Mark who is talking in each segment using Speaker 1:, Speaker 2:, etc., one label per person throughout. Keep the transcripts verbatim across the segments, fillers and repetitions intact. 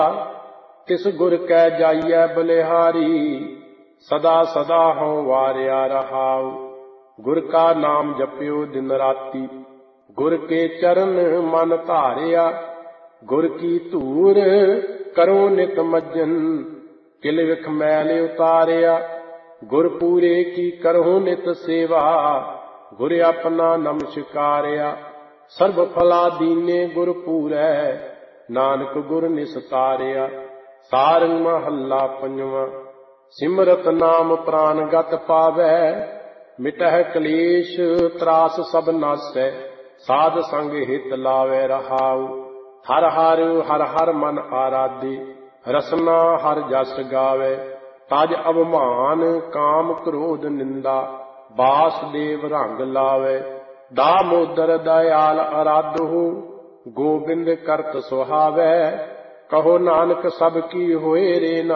Speaker 1: तिस गुर कै जाइयै बलिहारी, सदा सदा हों वारिया रहाऊ। गुर का नाम जप्यो दिन राती, गुर के चरण मन धारिया। गुर की धूर करो नित मज्जन, किल विख मैल उतारिया। गुर पूरे की करो नित सेवा, गुर अपना नमस्कारिया। सर्व फला दीने गुर पूरै, नानक गुर निस्तारिया। सारंग महला पंजवा। सिमरत नाम प्राणगत पावै, मिटह कलेश त्रास सब नासै। साध संग हित लावै रहाऊ। हर हर हर हर मन आराधे, रसना हर जस गावै। तज अवमान काम क्रोध निंदा, वासुदेव रंग लावै। दामोदर दयाल आराधो, गोबिंद करत सुहावै। कहो नानक सब की होए रेना,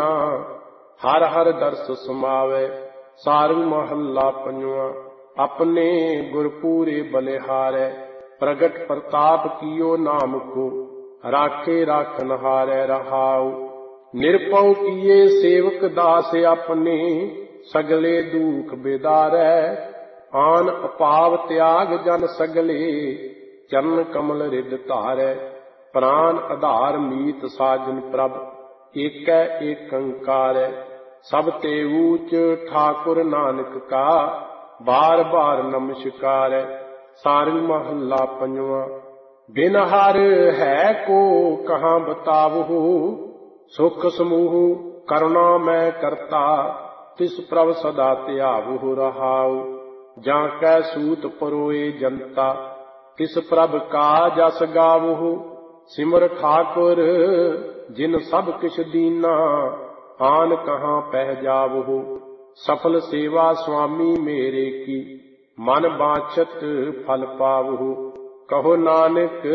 Speaker 1: हर हर दर्श समावै। सारंग महला पंजवा। अपने गुर पूरे बलिहारै, प्रगट प्रताप कियो नाम को। राखे राखन हारै रहाऊ। निरपौ किए सेवक दास अपने, सगले दुख बिदारै। आन अपाव त्याग जन सगले, चरण कमल रिद धारै। प्राण आधार मीत साजन प्रभ, एकै एकंकार। सब ते ऊच ठाकुर नानक का, बार बार नमस्कार। सारंग महला पंजवा। बिन हर है को कहाँ बतावहु, सुख समूह करुणा मैं करता। तिस प्रभ सदा त्यावहु रहाऊ। जाकै सूत परोए जनता, तिस प्रभ का जस गावहु। सिमर ठाकुर जिन सब किछ दीना, आन कहाँ पह जावहु। सफल सेवा स्वामी मेरे की, मन बांछत फल पावहु। कहो नानक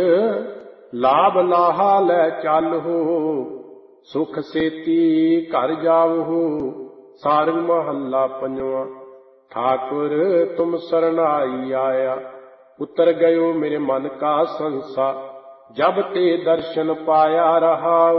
Speaker 1: लाभ लाहा लै चालहु, सुख सेती घर जावहु। सारंग महला पंजवा। ठाकुर तुम शरणाई आया, उतर गयो मेरे मन का संसा। जब ते दर्शन पाया रहाऊ।